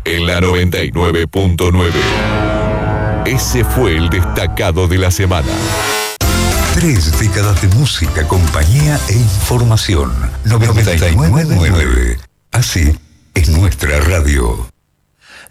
en la 99.9. Ese fue el destacado de la semana. 3 décadas de música, compañía e información. 99.9. Así es nuestra radio.